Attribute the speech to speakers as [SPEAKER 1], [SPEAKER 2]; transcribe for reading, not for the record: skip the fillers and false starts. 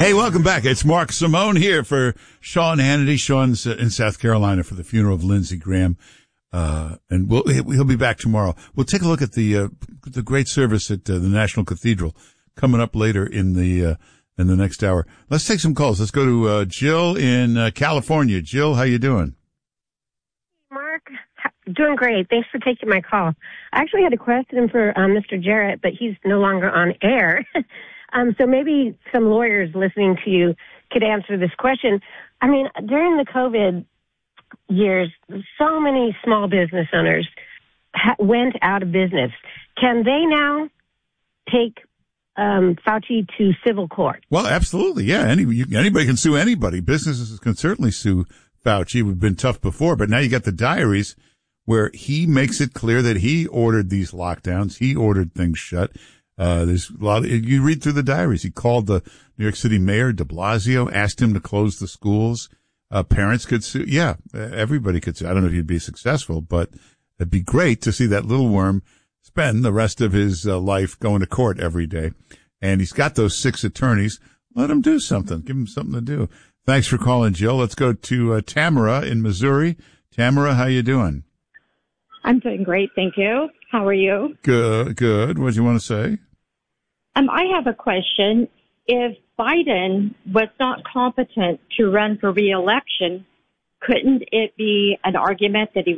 [SPEAKER 1] Hey, welcome back. It's Mark Simone here for Sean Hannity. Sean's in South Carolina for the funeral of Lindsey Graham. And he'll be back tomorrow. We'll take a look at the great service at the National Cathedral coming up later in the next hour. Let's take some calls. Let's go to Jill in California. Jill, how you doing?
[SPEAKER 2] Mark, doing great. Thanks for taking my call. I actually had a question for Mr. Jarrett, but he's no longer on air. So maybe some lawyers listening to you could answer this question. I mean, during the COVID years, so many small business owners went out of business. Can they now take Fauci to civil court?
[SPEAKER 1] Well, absolutely. Yeah. Anybody can sue anybody. Businesses can certainly sue Fauci. It would have been tough before, but now you got the diaries where he makes it clear that he ordered these lockdowns. He ordered things shut. There's a lot you read through the diaries. He called the New York City mayor, de Blasio, asked him to close the schools. Parents could sue. Yeah, everybody could sue. I don't know if he'd be successful, but it'd be great to see that little worm spend the rest of his life going to court every day. And he's got those 6 attorneys. Let him do something. Give him something to do. Thanks for calling, Jill. Let's go to Tamara in Missouri. Tamara, how you doing?
[SPEAKER 3] I'm doing great, thank you. How are you?
[SPEAKER 1] Good. What do you want to say?
[SPEAKER 3] I have a question. If Biden was not competent to run for re-election, couldn't it be an argument that he